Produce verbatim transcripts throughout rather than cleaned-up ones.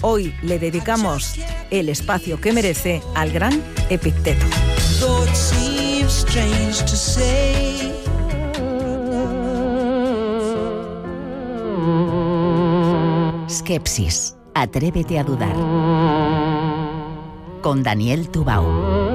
Hoy le dedicamos el espacio que merece al gran Epicteto. Skepsis. Atrévete a dudar. Con Daniel Tubau.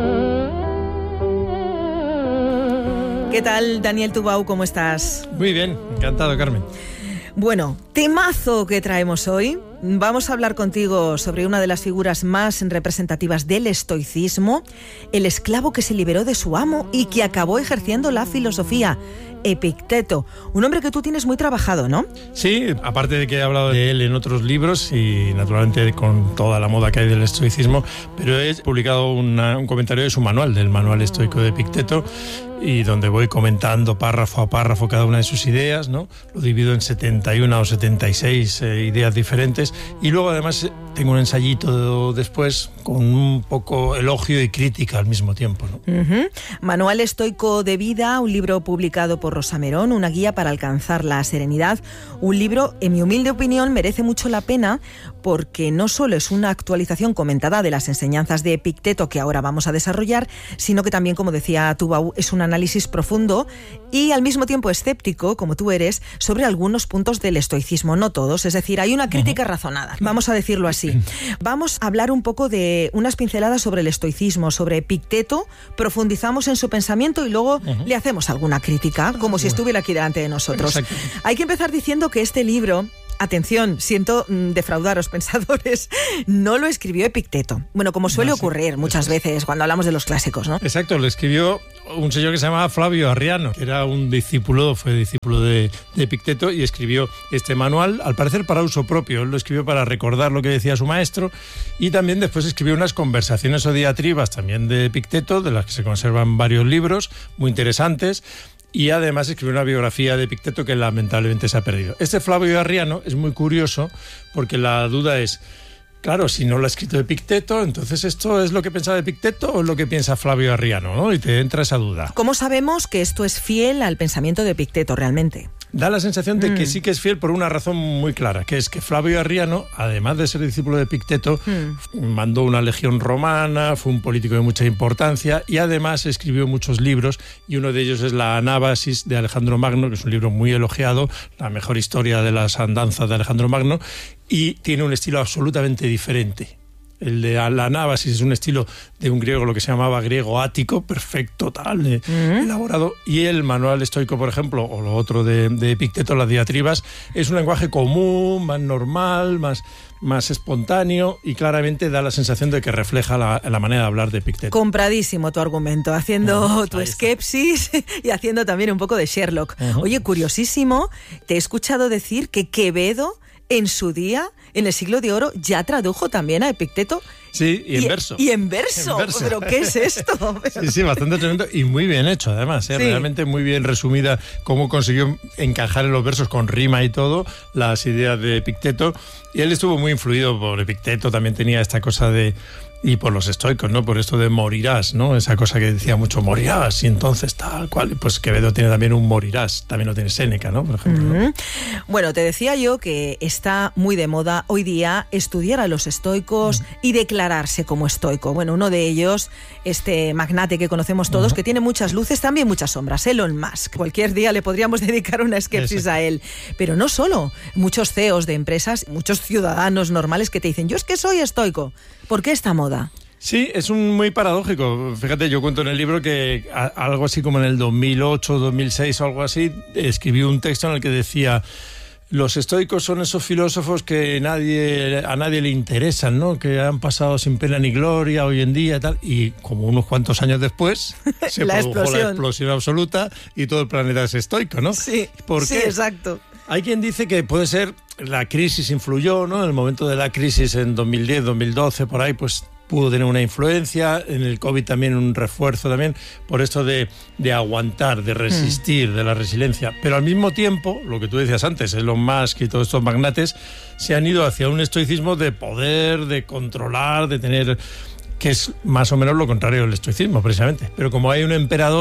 ¿Qué tal, Daniel Tubau? ¿Cómo estás? Muy bien, encantado, Carmen. Bueno, temazo que traemos hoy. Vamos a hablar contigo sobre una de las figuras más representativas del estoicismo, el esclavo que se liberó de su amo y que acabó ejerciendo la filosofía, Epicteto, un hombre que tú tienes muy trabajado, ¿no? Sí, aparte de que he hablado de él en otros libros y naturalmente con toda la moda que hay del estoicismo, pero he publicado una, un comentario de su manual, del manual estoico de Epicteto, y donde voy comentando párrafo a párrafo cada una de sus ideas, ¿no? Lo divido en setenta y una o setenta y seis eh, ideas diferentes, y luego además tengo un ensayito después con un poco elogio y crítica al mismo tiempo, ¿no? Uh-huh. Manual estoico de vida, un libro publicado por Rosa Merón, una guía para alcanzar la serenidad, un libro, en mi humilde opinión, merece mucho la pena porque no solo es una actualización comentada de las enseñanzas de Epicteto que ahora vamos a desarrollar, sino que también, como decía Tubau, es un análisis profundo y al mismo tiempo escéptico, como tú eres, sobre algunos puntos del estoicismo, no todos, es decir, hay una crítica uh-huh. razonada, vamos a decirlo así. Vamos a hablar un poco de unas pinceladas sobre el estoicismo, sobre Epicteto, profundizamos en su pensamiento y luego uh-huh. le hacemos alguna crítica, como si estuviera aquí delante de nosotros. Exacto. Hay que empezar diciendo que este libro, atención, siento mm, defraudaros, pensadores, no lo escribió Epicteto. Bueno, como suele no, sí. ocurrir muchas Eso veces es. cuando hablamos de los clásicos, ¿no? Exacto, lo escribió un señor que se llamaba Flavio Arriano, que era un discípulo, fue discípulo de, de Epicteto y escribió este manual, al parecer para uso propio. Él lo escribió para recordar lo que decía su maestro y también después escribió unas conversaciones o diatribas también de Epicteto, de las que se conservan varios libros muy interesantes. Y además escribió una biografía de Epicteto que lamentablemente se ha perdido. Este Flavio Arriano es muy curioso porque la duda es, claro, si no lo ha escrito Epicteto, entonces ¿esto es lo que pensaba Epicteto o es lo que piensa Flavio Arriano, ¿no? Y te entra esa duda. ¿Cómo sabemos que esto es fiel al pensamiento de Epicteto realmente? Da la sensación de que mm. sí que es fiel por una razón muy clara, que es que Flavio Arriano, además de ser discípulo de Epicteto, mm. mandó una legión romana, fue un político de mucha importancia y además escribió muchos libros y uno de ellos es la Anábasis de Alejandro Magno, que es un libro muy elogiado, la mejor historia de las andanzas de Alejandro Magno, y tiene un estilo absolutamente diferente. El de la Anábasis es un estilo de un griego, lo que se llamaba griego ático, perfecto, tal, de, uh-huh. elaborado. Y el manual estoico, por ejemplo, o lo otro de, de Epicteto, las diatribas, es un lenguaje común, más normal, más, más espontáneo y claramente da la sensación de que refleja la, la manera de hablar de Epicteto. Compradísimo tu argumento, haciendo uh-huh. tu skepsis y haciendo también un poco de Sherlock. Uh-huh. Oye, curiosísimo, te he escuchado decir que Quevedo en su día, en el siglo de oro, ya tradujo también a Epicteto. Sí, y en y, verso. Y en verso. en verso. ¿Pero qué es esto? Sí, sí, bastante tremendo y muy bien hecho, además. ¿eh? Sí. Realmente muy bien resumida cómo consiguió encajar en los versos con rima y todo las ideas de Epicteto. Y él estuvo muy influido por Epicteto, también tenía esta cosa de... Y por los estoicos, ¿no? Por esto de morirás, ¿no? Esa cosa que decía mucho, morirás, y entonces tal cual. Pues Quevedo tiene también un morirás, también lo tiene Séneca, ¿no? Por ejemplo. Uh-huh. ¿no? Bueno, te decía yo que está muy de moda hoy día estudiar a los estoicos uh-huh. y declararse como estoico. Bueno, uno de ellos, este magnate que conocemos todos, uh-huh. que tiene muchas luces, también muchas sombras, Elon Musk. Cualquier día le podríamos dedicar una skepsis Exacto. a él. Pero no solo, muchos C E Os de empresas, muchos ciudadanos normales que te dicen, yo es que soy estoico. ¿Por qué esta moda? Sí, es un muy paradójico. Fíjate, yo cuento en el libro que a, algo así como en el dos mil ocho, dos mil seis o algo así, escribí un texto en el que decía los estoicos son esos filósofos que nadie a nadie le interesan, ¿no? Que han pasado sin pena ni gloria hoy en día y tal. Y como unos cuantos años después se la produjo explosión. la explosión absoluta y todo el planeta es estoico, ¿no? Sí, ¿Por sí, qué? exacto. Hay quien dice que puede ser la crisis influyó, ¿no? En el momento de la crisis en dos mil diez, dos mil doce, por ahí, pues pudo tener una influencia. En el COVID también un refuerzo también por esto de, de aguantar, de resistir, mm. de la resiliencia. Pero al mismo tiempo, lo que tú decías antes, Elon Musk y todos estos magnates se han ido hacia un estoicismo de poder, de controlar, de tener... que es más o menos lo contrario del estoicismo, precisamente. Pero como hay un emperador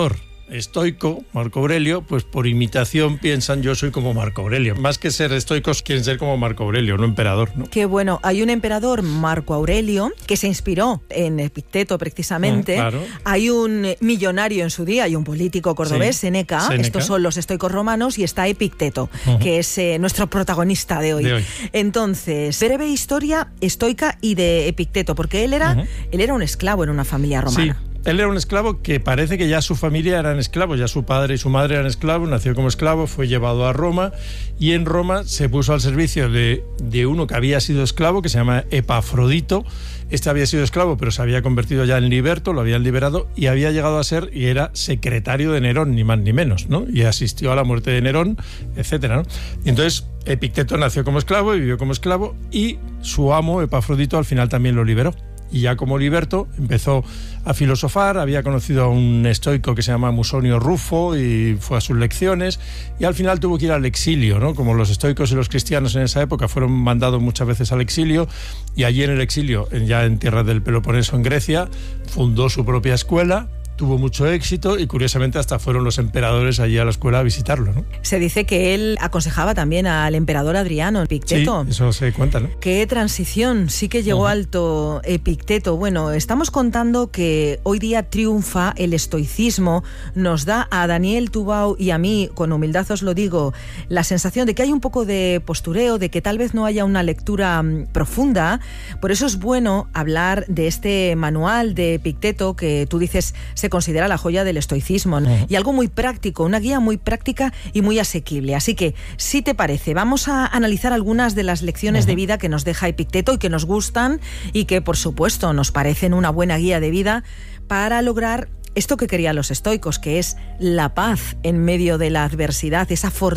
estoico, Marco Aurelio, pues por imitación piensan yo soy como Marco Aurelio. Más que ser estoicos, quieren ser como Marco Aurelio, no emperador, ¿no? Qué bueno. Hay un emperador, Marco Aurelio, que se inspiró en Epicteto precisamente. Mm, claro. Hay un millonario en su día, hay un político cordobés, sí. Séneca. Séneca. Estos son los estoicos romanos y está Epicteto, uh-huh. que es eh, nuestro protagonista de hoy. de hoy. Entonces, breve historia estoica y de Epicteto, porque él era, uh-huh. él era un esclavo en una familia romana. Sí. Él era un esclavo que parece que ya su familia eran esclavos, ya su padre y su madre eran esclavos, nació como esclavo, fue llevado a Roma y en Roma se puso al servicio de, de uno que había sido esclavo, que se llama Epafrodito. Este había sido esclavo, pero se había convertido ya en liberto, lo habían liberado y había llegado a ser y era secretario de Nerón, ni más ni menos, ¿no? Y asistió a la muerte de Nerón, etcétera, ¿no? Y entonces Epicteto nació como esclavo y vivió como esclavo y su amo, Epafrodito, al final también lo liberó. Y ya como liberto empezó a filosofar, había conocido a un estoico que se llama Musonio Rufo y fue a sus lecciones y al final tuvo que ir al exilio, ¿no? Como los estoicos y los cristianos en esa época fueron mandados muchas veces al exilio y allí en el exilio, ya en tierra del Peloponeso en Grecia, fundó su propia escuela. Tuvo mucho éxito y curiosamente hasta fueron los emperadores allí a la escuela a visitarlo, ¿no? Se dice que él aconsejaba también al emperador Adriano, Epicteto. Sí, eso se cuenta, ¿no? Qué transición, sí que llegó uh-huh. alto Epicteto. Bueno, estamos contando que hoy día triunfa el estoicismo, nos da a Daniel Tubau y a mí, con humildad os lo digo, la sensación de que hay un poco de postureo, de que tal vez no haya una lectura profunda. Por eso es bueno hablar de este manual de Epicteto que tú dices se considera la joya del estoicismo, ¿no? Uh-huh. Y algo muy práctico, una guía muy práctica y muy asequible. Así que, si te parece, vamos a analizar algunas de las lecciones uh-huh. de vida que nos deja Epicteto y que nos gustan y que, por supuesto, nos parecen una buena guía de vida para lograr esto que querían los estoicos, que es la paz en medio de la adversidad, esa fortaleza